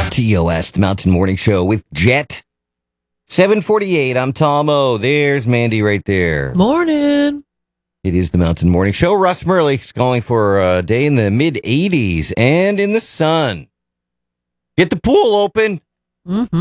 TOS, the Mountain Morning Show with Jet. 7:48. I'm Tom O. There's Mandy right there. Morning. It is the Mountain Morning Show. Russ Murley's calling for a day in the mid 80s and in the sun. Get the pool open. Mm-hmm.